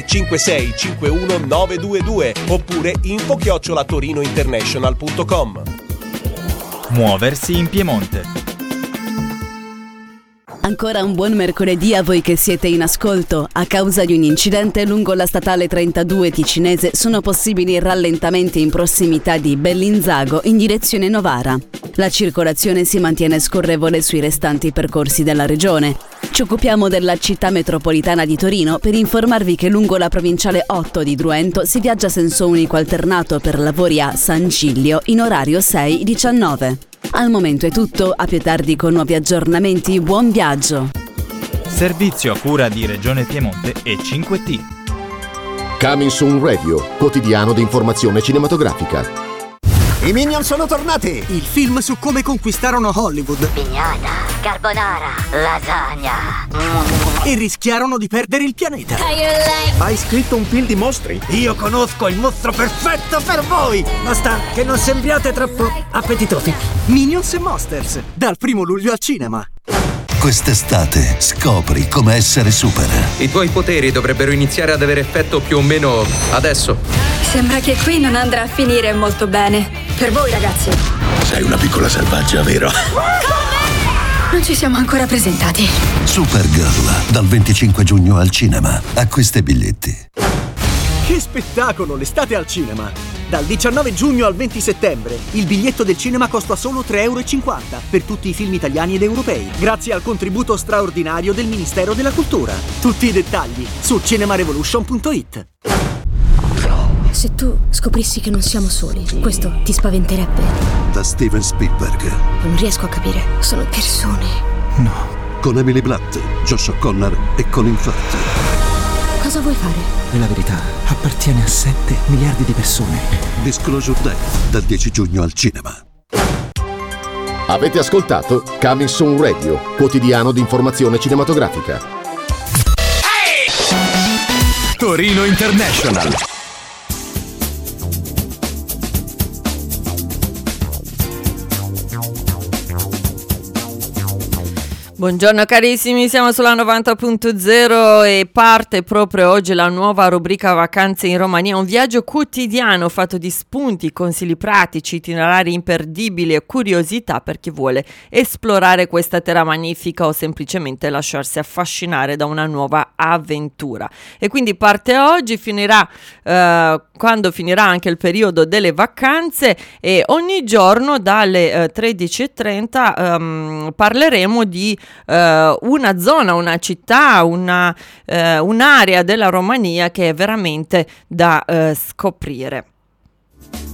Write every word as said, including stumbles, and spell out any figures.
cinque sei cinque uno nove due due oppure info chiocciola torinointernational punto com. Muoversi in Piemonte. Ancora un buon mercoledì a voi che siete in ascolto. A causa di un incidente lungo la statale trentadue ticinese sono possibili rallentamenti in prossimità di Bellinzago in direzione Novara. La circolazione si mantiene scorrevole sui restanti percorsi della regione. Ci occupiamo della città metropolitana di Torino per informarvi che lungo la provinciale otto di Druento si viaggia a senso unico alternato per lavori a San Giglio in orario sei diciannove. Al momento è tutto, a più tardi con nuovi aggiornamenti. Buon viaggio! Servizio a cura di Regione Piemonte e cinque T. Coming Soon Radio, quotidiano di informazione cinematografica. I Minion sono tornati! Il film su come conquistarono Hollywood. Pignata, carbonara, lasagna. E rischiarono di perdere il pianeta. Hai scritto un film di mostri? Io conosco il mostro perfetto per voi! Basta che non sembriate troppo appetitosi. Minions e Monsters, dal primo luglio al cinema. Quest'estate scopri come essere super. I tuoi poteri dovrebbero iniziare ad avere effetto più o meno adesso. Sembra che qui non andrà a finire molto bene. Per voi, ragazzi. Sei una piccola selvaggia, vero? Non ci siamo ancora presentati. Supergirl, dal venticinque giugno al cinema. Acquista i biglietti. Che spettacolo, l'estate al cinema! Dal diciannove giugno al venti settembre, il biglietto del cinema costa solo tre e cinquanta euro per tutti i film italiani ed europei, grazie al contributo straordinario del Ministero della Cultura. Tutti i dettagli su cinemarevolution punto it. Se tu scoprissi che non siamo soli, questo ti spaventerebbe? Da Steven Spielberg. Non riesco a capire. Sono persone. No. Con Emily Blunt, Josh O'Connor e Colin Firth. Cosa vuoi fare? E la verità appartiene a sette miliardi di persone. Disclosure Day, dal dieci giugno al cinema. Avete ascoltato Coming Soon Radio, quotidiano di informazione cinematografica. Torino International. Buongiorno carissimi, siamo sulla novanta punto zero e parte proprio oggi la nuova rubrica Vacanze in Romania, un viaggio quotidiano fatto di spunti, consigli pratici, itinerari imperdibili e curiosità per chi vuole esplorare questa terra magnifica o semplicemente lasciarsi affascinare da una nuova avventura. E quindi parte oggi, finirà eh, quando finirà anche il periodo delle vacanze e ogni giorno dalle eh, tredici e trenta ehm, parleremo di Uh, una zona, una città, una, uh, un'area della Romania che è veramente da uh, scoprire.